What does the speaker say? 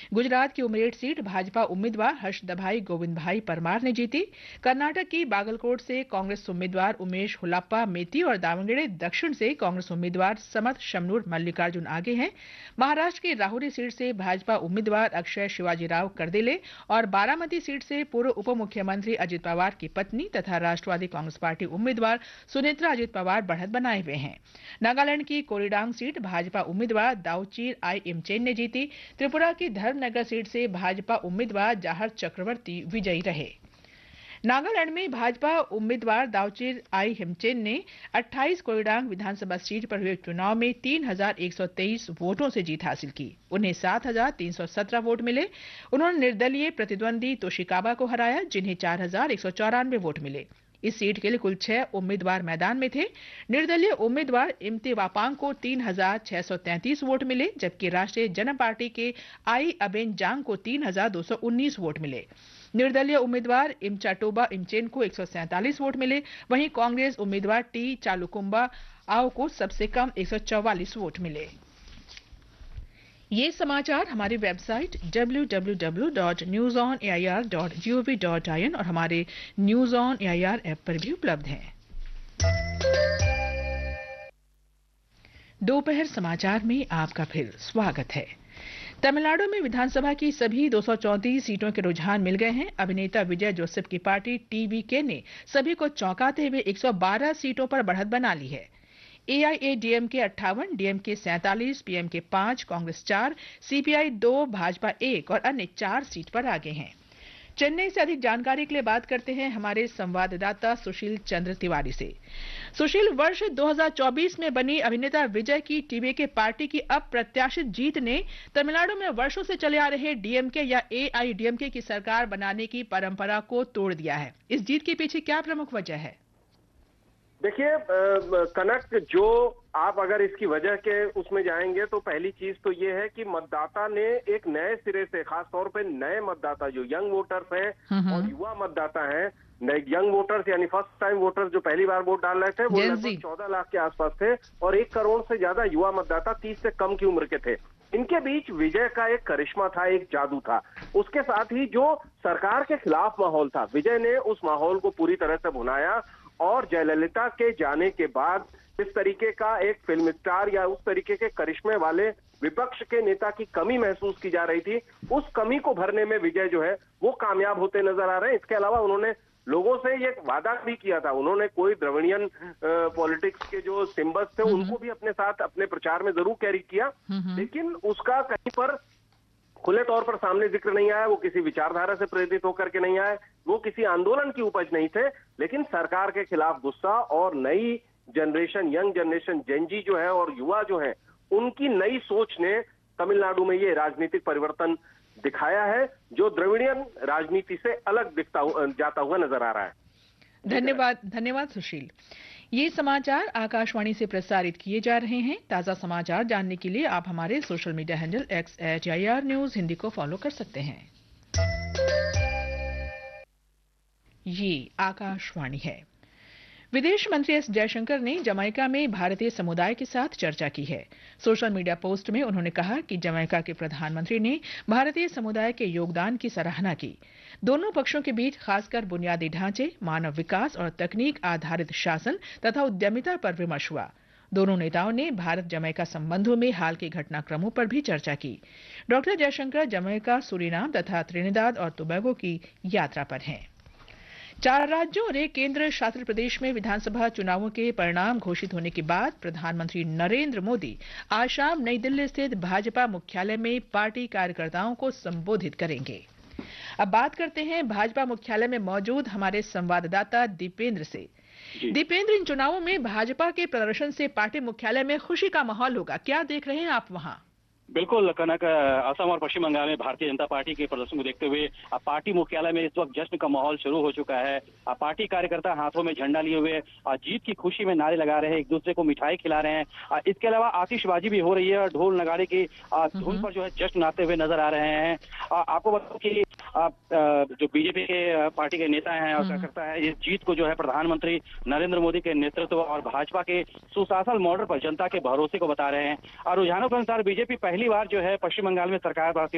गुजरात की उमरेड सीट भाजपा उम्मीदवार हर्षदभाई गोविंद भाई परमार ने जीती। कर्नाटक की बागलकोट से कांग्रेस उम्मीदवार उमेश हुलाप्पा मेती और दावणगेरे दक्षिण से कांग्रेस उम्मीदवार समत शमनूर मल्लिकार्जुन आगे हैं। महाराष्ट्र की राहुरी सीट से भाजपा उम्मीदवार अक्षय शिवाजीराव करदेले और बारामती सीट से पूर्व उप मुख्यमंत्री अजित पवार की पत्नी तथा राष्ट्रवादी कांग्रेस पार्टी उम्मीदवार सुनेत्रा अजित पवार बढ़त बनाए हुए हैं। नागालैंड की कोरीडांग सीट भाजपा उम्मीदवार दाउचीर आई इमचेन ने जीती। त्रिपुरा की धर्मनगर सीट से भाजपा उम्मीदवार जाहर चक्रवर्ती विजयी रहे। नागालैंड में भाजपा उम्मीदवार दाउचीर आई हिमचेन ने 28 कोरीडांग विधानसभा सीट पर हुए चुनाव में 3123 वोटों से जीत हासिल की। उन्हें 7317 वोट मिले। उन्होंने निर्दलीय प्रतिद्वंदी तोशिकावा को हराया, जिन्हें 4194 वोट मिले। इस सीट के लिए कुल 6 उम्मीदवार मैदान में थे। निर्दलीय उम्मीदवार इम्ते वापांग को 3633 वोट मिले, जबकि राष्ट्रीय जन पार्टी के आई अबेन जांग को 3219 वोट मिले। निर्दलीय उम्मीदवार इमचाटोबा इमचेन को 147 वोट मिले। वहीं कांग्रेस उम्मीदवार टी चालुकुंबा आओ को सबसे कम 144 वोट मिले। ये समाचार हमारी वेबसाइट www.newsonair.gov.in और हमारे न्यूज ऑन एआईआर ऐप पर भी उपलब्ध हैं। दोपहर समाचार में आपका फिर स्वागत है। तमिलनाडु में विधानसभा की सभी 234 सीटों के रुझान मिल गए हैं। अभिनेता विजय जोसेफ की पार्टी टीवीके ने सभी को चौंकाते हुए 112 सीटों पर बढ़त बना ली है। AIADMK 58, DMK 47, PMK 5, Congress 4, CPI 2, Bhajpa 1 और अन्य 4 सीट पर आगे हैं। चेन्नई से अधिक जानकारी के लिए बात करते हैं हमारे संवाददाता सुशील चंद्र तिवारी से। सुशील, वर्ष 2024 में बनी अभिनेता विजय की टीवीके पार्टी की अप्रत्याशित जीत ने तमिलनाडु में वर्षों से चले आ रहे डीएमके या एआईडीएमके की सरकार बनाने की परंपरा को तोड़ दिया है। इस जीत के पीछे क्या प्रमुख वजह है? देखिए कनक, जो आप अगर इसकी वजह के उसमें जाएंगे तो पहली चीज तो ये है कि मतदाता ने एक नए सिरे से, खासतौर पे नए मतदाता जो यंग वोटर्स हैं और युवा मतदाता हैं, यंग वोटर्स यानी फर्स्ट टाइम वोटर्स जो पहली बार वोट डाल रहे थे, वो लगभग 14 लाख के आसपास थे और 1 करोड़ से ज्यादा युवा मतदाता 30 से कम की उम्र के थे। इनके बीच विजय का एक करिश्मा था, एक जादू था। उसके साथ ही जो सरकार के खिलाफ माहौल था, विजय ने उस माहौल को पूरी तरह से भुनाया और जयललिता के जाने के बाद इस तरीके का एक फिल्म स्टार या उस तरीके के करिश्मे वाले विपक्ष के नेता की कमी महसूस की जा रही थी, उस कमी को भरने में विजय जो है वो कामयाब होते नजर आ रहे हैं। इसके अलावा उन्होंने लोगों से ये वादा भी किया था, उन्होंने कोई द्रविड़ियन पॉलिटिक्स के जो सिंबल्स थे उनको भी अपने साथ अपने प्रचार में जरूर कैरी किया, लेकिन उसका कहीं पर खुले तौर पर सामने जिक्र नहीं आया। वो किसी विचारधारा से प्रेरित होकर के नहीं आए, वो किसी आंदोलन की उपज नहीं थे, लेकिन सरकार के खिलाफ गुस्सा और नई जनरेशन, यंग जनरेशन, जेनजी जो है और युवा जो है, उनकी नई सोच ने तमिलनाडु में ये राजनीतिक परिवर्तन दिखाया है, जो द्रविड़ियन राजनीति से अलग जाता हुआ नजर आ रहा है। धन्यवाद सुशील। ये समाचार आकाशवाणी से प्रसारित किए जा रहे हैं। ताजा समाचार जानने के लिए आप हमारे social media handle X@AIR News Hindi को फॉलो कर सकते हैं। ये आकाशवाणी है। विदेश मंत्री एस जयशंकर ने जमैका में भारतीय समुदाय के साथ चर्चा की है। सोशल मीडिया पोस्ट में उन्होंने कहा कि जमैका के प्रधानमंत्री ने भारतीय समुदाय के योगदान की सराहना की। दोनों पक्षों के बीच खासकर बुनियादी ढांचे, मानव विकास और तकनीक आधारित शासन तथा उद्यमिता पर विमर्श हुआ। दोनों नेताओं ने भारत जमैका संबंधों में हाल के घटनाक्रमों पर भी चर्चा की। डॉक्टर जयशंकर जमैका, सूरीनाम तथा त्रिनिदाद और टोबैगो की यात्रा पर हैं। 4 राज्यों और 1 केंद्र शासित प्रदेश में विधानसभा चुनावों के परिणाम घोषित होने के बाद प्रधानमंत्री नरेंद्र मोदी आज शाम नई दिल्ली स्थित भाजपा मुख्यालय में पार्टी कार्यकर्ताओं को संबोधित करेंगे। अब बात करते हैं भाजपा मुख्यालय में मौजूद हमारे संवाददाता दीपेंद्र से। दीपेंद्र, इन चुनावों में भाजपा के प्रदर्शन से पार्टी मुख्यालय में खुशी का माहौल होगा, क्या देख रहे हैं आप वहां? बिल्कुल कनक, असम और पश्चिम बंगाल में भारतीय जनता पार्टी के प्रदर्शन को देखते हुए पार्टी मुख्यालय में इस वक्त जश्न का माहौल शुरू हो चुका है। पार्टी कार्यकर्ता हाथों में झंडा लिए हुए जीत की खुशी में नारे लगा रहे हैं, एक दूसरे को मिठाई खिला रहे हैं। इसके अलावा आतिशबाजी भी हो रही है और ढोल नगाड़े की धुन पर जो है जश्न आते हुए नजर आ रहे हैं। आपको बताऊं कि जो बीजेपी के पार्टी के नेता हैं और कार्यकर्ता है, इस जीत को जो है प्रधानमंत्री नरेंद्र मोदी के नेतृत्व और भाजपा के सुशासन मॉडल पर जनता के भरोसे को बता रहे हैं। और रुझानों के अनुसार बीजेपी पहली बार जो है पश्चिम बंगाल में सरकार